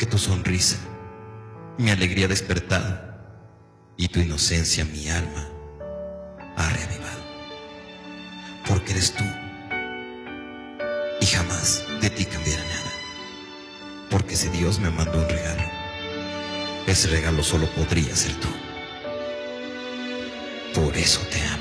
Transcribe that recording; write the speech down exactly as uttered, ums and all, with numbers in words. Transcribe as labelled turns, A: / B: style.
A: porque tu sonrisa, mi alegría ha despertado, y tu inocencia mi alma ha reavivado. Porque eres tú, y jamás de ti cambiará nada. Porque si Dios me mandó un regalo, ese regalo solo podría ser tú. Por eso te amo.